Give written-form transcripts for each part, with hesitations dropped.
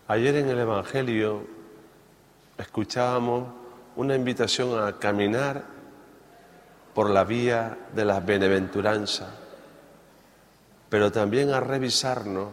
Ayer en el Evangelio escuchábamos una invitación a caminar por la vía de la bienaventuranza, pero también a revisarnos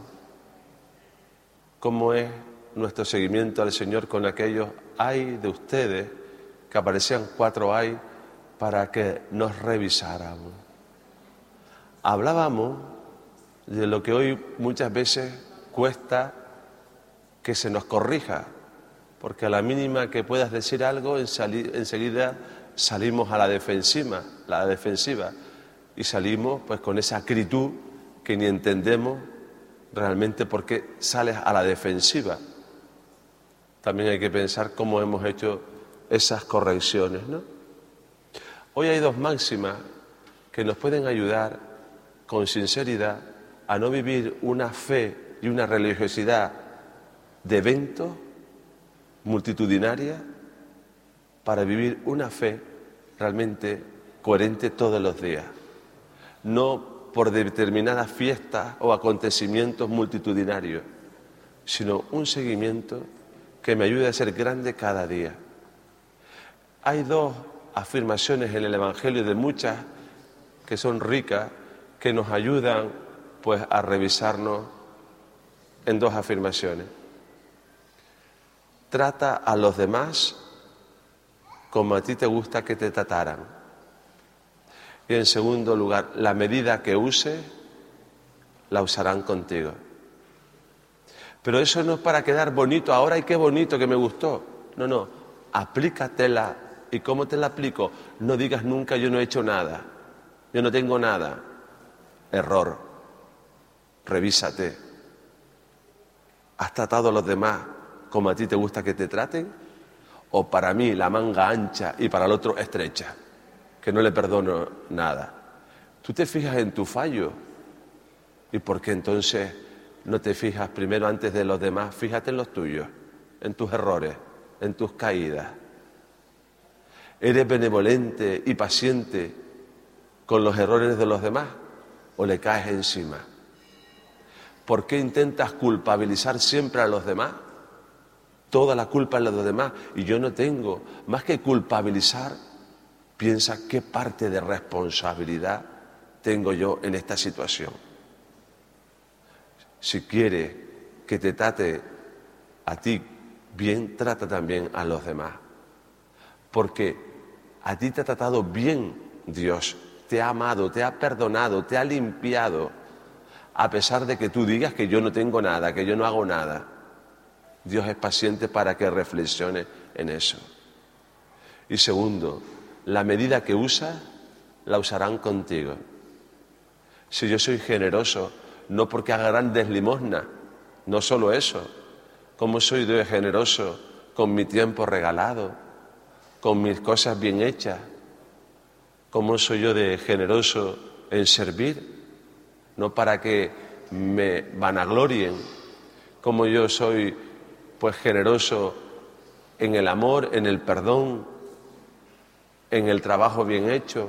cómo es nuestro seguimiento al Señor con aquellos ay de ustedes, que aparecían 4 ay, para que nos revisáramos. Hablábamos de lo que hoy muchas veces cuesta que se nos corrija, porque a la mínima que puedas decir algo, enseguida salimos a la defensiva, y salimos pues con esa acritud que ni entendemos realmente por qué sales a la defensiva. También hay que pensar cómo hemos hecho esas correcciones, ¿no? Hoy hay 2 máximas que nos pueden ayudar con sinceridad a no vivir una fe y una religiosidad de eventos multitudinaria, para vivir una fe realmente coherente todos los días, no por determinadas fiestas o acontecimientos multitudinarios, sino un seguimiento que me ayude a ser grande cada día. Hay 2 afirmaciones en el Evangelio, de muchas que son ricas, que nos ayudan pues a revisarnos en 2 afirmaciones. Trata a los demás como a ti te gusta que te trataran. Y en segundo lugar, la medida que uses, la usarán contigo. Pero eso no es para quedar bonito, ahora y qué bonito que me gustó. No, aplícatela. ¿Y cómo te la aplico? No digas nunca yo no he hecho nada, yo no tengo nada. Error. Revísate. ¿Has tratado a los demás como a ti te gusta que te traten? ¿O para mí la manga ancha y para el otro estrecha, que no le perdono nada? Tú te fijas en tu fallo. ¿Y por qué entonces no te fijas primero antes de los demás? Fíjate en los tuyos, en tus errores, en tus caídas. ¿Eres benevolente y paciente con los errores de los demás o le caes encima? ¿Por qué intentas culpabilizar siempre a los demás? Toda la culpa es de los demás y yo no tengo. Más que culpabilizar, piensa qué parte de responsabilidad tengo yo en esta situación. Si quieres que te trate a ti bien, trata también a los demás. Porque a ti te ha tratado bien Dios, te ha amado, te ha perdonado, te ha limpiado, a pesar de que tú digas que yo no tengo nada, que yo no hago nada. Dios es paciente para que reflexione en eso. Y segundo, la medida que usas, la usarán contigo. Si yo soy generoso, no porque haga grandes limosnas, no solo eso, como soy de generoso con mi tiempo regalado, con mis cosas bien hechas, cómo soy yo de generoso en servir, no para que me vanaglorien, como yo soy pues generoso en el amor, en el perdón, en el trabajo bien hecho,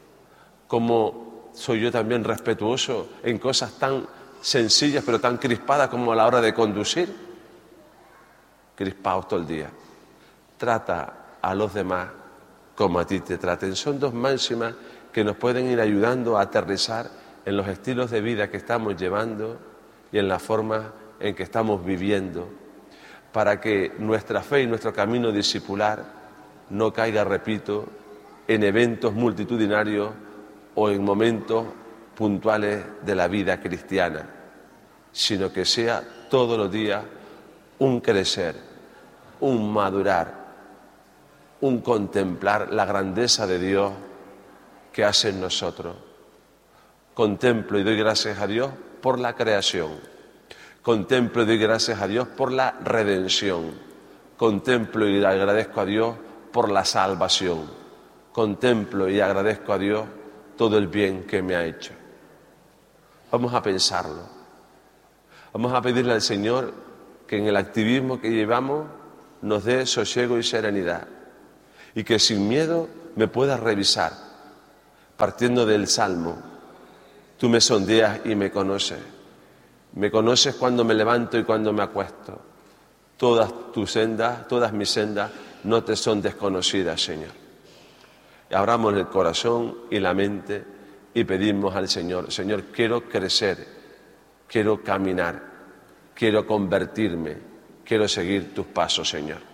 como soy yo también respetuoso en cosas tan sencillas pero tan crispadas como a la hora de conducir, crispados todo el día. Trata a los demás como a ti te traten. Son 2 máximas que nos pueden ir ayudando a aterrizar en los estilos de vida que estamos llevando y en la forma en que estamos viviendo, para que nuestra fe y nuestro camino discipular no caiga, repito, en eventos multitudinarios o en momentos puntuales de la vida cristiana, sino que sea todos los días un crecer, un madurar, un contemplar la grandeza de Dios que hace en nosotros. Contemplo y doy gracias a Dios por la creación. Contemplo y doy gracias a Dios por la redención. Contemplo y agradezco a Dios por la salvación. Contemplo y agradezco a Dios todo el bien que me ha hecho. Vamos a pensarlo. Vamos a pedirle al Señor que en el activismo que llevamos nos dé sosiego y serenidad y que sin miedo me pueda revisar, partiendo del Salmo. Tú me sondeas y me conoces. Me conoces cuando me levanto y cuando me acuesto. Todas tus sendas, todas mis sendas no te son desconocidas, Señor. Y abramos el corazón y la mente y pedimos al Señor, Señor, quiero crecer, quiero caminar, quiero convertirme, quiero seguir tus pasos, Señor.